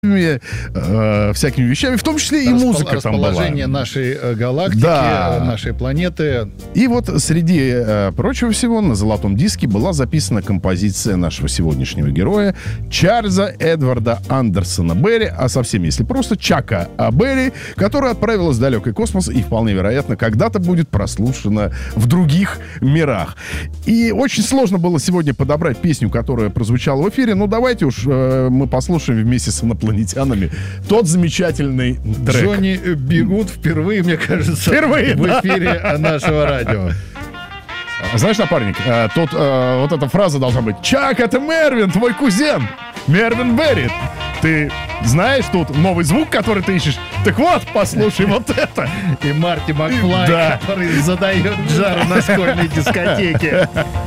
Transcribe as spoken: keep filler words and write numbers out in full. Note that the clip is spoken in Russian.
э, всякими вещами, в том числе и музыка там была. Расположение нашей э, галактики, да. э, нашей планеты. И вот среди э, прочего всего на золотом диске была записана композиция нашего сегодняшнего героя Чарльза Эдварда Андерсона Берри, а совсем если просто Чака Берри, которая отправилась в далекий космос и вполне вероятно когда-то будет прослушана в других мирах. И очень сложно было сегодня подобрать песню, которая прозвучала в эфире. Ну давайте уж э, мы послушаем вместе с инопланетянами тот замечательный трек. Джонни Бигуд впервые, мне кажется, впервые, в да. эфире нашего радио. Знаешь, напарник, э, тут э, вот эта фраза должна быть: Чак, это Мервин, твой кузен, Мервин Берри. Ты знаешь тут новый звук, который ты ищешь? Так вот, послушай вот это. И Марти Макфлай, да. который задает жару на школьной дискотеке.